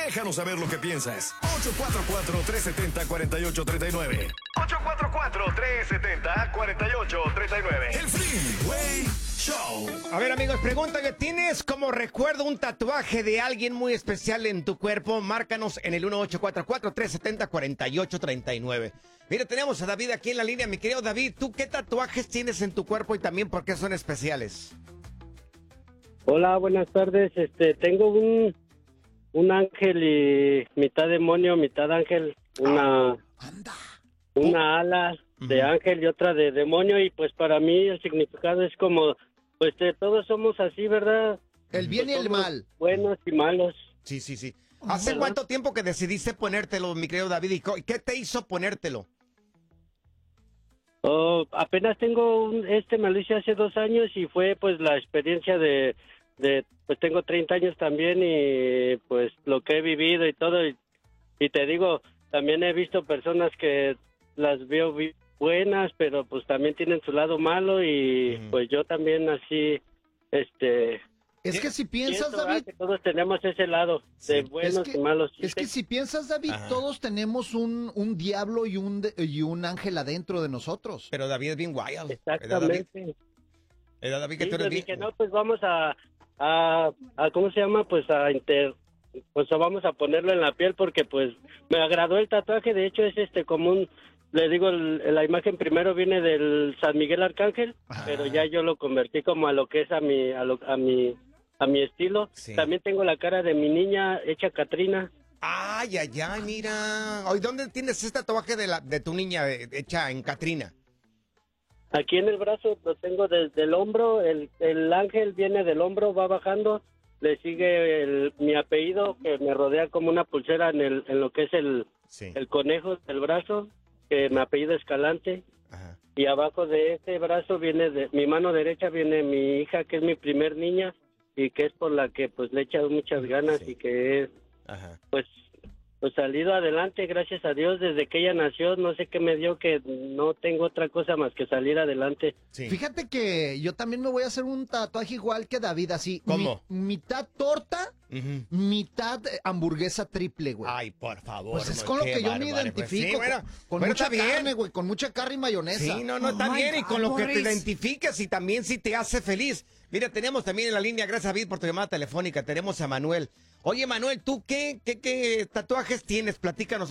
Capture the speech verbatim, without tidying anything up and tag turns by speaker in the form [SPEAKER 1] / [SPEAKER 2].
[SPEAKER 1] Déjanos saber lo que piensas. ocho cuatro cuatro, tres siete cero, cuatro ocho tres nueve. ocho cuatro cuatro, tres siete cero, cuatro ocho tres nueve. El Freeway Show.
[SPEAKER 2] A ver, amigos, pregunta que tienes como recuerdo un tatuaje de alguien muy especial en tu cuerpo. Márcanos en el uno ocho cuatro cuatro, tres siete cero, cuatro ocho tres nueve. Mira, tenemos a David aquí en la línea. Mi querido David, ¿tú qué tatuajes tienes en tu cuerpo y también por qué son especiales?
[SPEAKER 3] Hola, buenas tardes. Este, tengo un un ángel y mitad demonio, mitad ángel, una
[SPEAKER 2] Anda.
[SPEAKER 3] una ala de
[SPEAKER 2] Ujú.
[SPEAKER 3] ángel y otra de demonio, y pues para mí el significado es como, pues eh, todos somos así, ¿verdad?
[SPEAKER 4] El bien y
[SPEAKER 3] Pues
[SPEAKER 4] el
[SPEAKER 3] somos
[SPEAKER 4] mal.
[SPEAKER 3] buenos y malos.
[SPEAKER 2] Sí, sí, sí. ¿Hace
[SPEAKER 3] ¿Verdad?
[SPEAKER 2] cuánto tiempo que decidiste ponértelo, mi querido David? ¿Y co- qué te hizo ponértelo?
[SPEAKER 3] Oh, apenas tengo un, este me lo hice hace dos años y fue pues la experiencia de, de pues tengo treinta años también y pues lo que he vivido y todo, y, y te digo, también he visto personas que las veo vi- buenas, pero pues también tienen su lado malo y
[SPEAKER 2] Ujú.
[SPEAKER 3] pues yo también así, este...
[SPEAKER 4] Es que si piensas,
[SPEAKER 3] pienso, ¿verdad?,
[SPEAKER 4] David,
[SPEAKER 3] que todos tenemos ese lado de
[SPEAKER 2] Sí.
[SPEAKER 3] buenos
[SPEAKER 4] es que,
[SPEAKER 3] y malos.
[SPEAKER 4] es que si piensas, David,
[SPEAKER 2] Ajá.
[SPEAKER 4] todos tenemos un, un diablo y un, de- y un ángel adentro de nosotros.
[SPEAKER 2] Pero David es bien wild. ¿Verdad, David?
[SPEAKER 3] Exactamente.
[SPEAKER 2] ¿Verdad, David, que
[SPEAKER 3] Sí,
[SPEAKER 2] tú
[SPEAKER 3] yo
[SPEAKER 2] eres bien-
[SPEAKER 3] dije, no, pues vamos a, a, a, ¿cómo se llama? Pues a inter, pues vamos a ponerlo en la piel porque pues me agradó el tatuaje. De hecho es este como un, le digo, el- la imagen primero viene del San Miguel Arcángel,
[SPEAKER 2] Ah.
[SPEAKER 3] pero ya yo lo convertí como a lo que es a mi, a, lo, a mi, a mi estilo.
[SPEAKER 2] Sí.
[SPEAKER 3] También tengo la cara de mi niña hecha Catrina.
[SPEAKER 2] Ay, ay, ay, mira. Oye, ¿dónde tienes este tatuaje de, la, de tu niña eh, hecha en Catrina?
[SPEAKER 3] Aquí en el brazo lo tengo desde el hombro, el, el ángel viene del hombro, va bajando, le sigue el, mi apellido que me rodea como una pulsera en, el, en lo que es el,
[SPEAKER 2] Sí.
[SPEAKER 3] el conejo del brazo, que mi apellido Escalante,
[SPEAKER 2] Ajá.
[SPEAKER 3] y abajo de este brazo viene, de mi mano derecha viene mi hija, que es mi primer niña, y que es por la que pues le he echado muchas ganas
[SPEAKER 2] Sí.
[SPEAKER 3] y que es
[SPEAKER 2] Ajá.
[SPEAKER 3] pues pues salido adelante, gracias a Dios, desde que ella nació, no sé qué me dio, que no tengo otra cosa más que salir adelante.
[SPEAKER 2] Sí.
[SPEAKER 4] Fíjate que yo también me voy a hacer un tatuaje igual que David, así.
[SPEAKER 2] ¿Cómo?
[SPEAKER 4] mi- mitad torta,
[SPEAKER 2] Ujú.
[SPEAKER 4] mitad eh, hamburguesa triple, güey.
[SPEAKER 2] Ay, por favor.
[SPEAKER 4] Pues es
[SPEAKER 2] no,
[SPEAKER 4] con lo
[SPEAKER 2] qué
[SPEAKER 4] que yo me
[SPEAKER 2] bárbaro, pues.
[SPEAKER 4] identifico.
[SPEAKER 2] Sí, bueno,
[SPEAKER 4] con con
[SPEAKER 2] bueno,
[SPEAKER 4] mucha
[SPEAKER 2] está bien.
[SPEAKER 4] carne, güey, con mucha carne y mayonesa.
[SPEAKER 2] Sí, no, no, está
[SPEAKER 5] Oh, my
[SPEAKER 2] bien. Y
[SPEAKER 5] God,
[SPEAKER 2] con lo que te
[SPEAKER 5] Boris.
[SPEAKER 2] identificas y también si te hace feliz. Mira, tenemos también en la línea, gracias David por tu llamada telefónica, tenemos a Manuel. Oye, Manuel, ¿tú qué, qué, qué tatuajes tienes? Platícanos.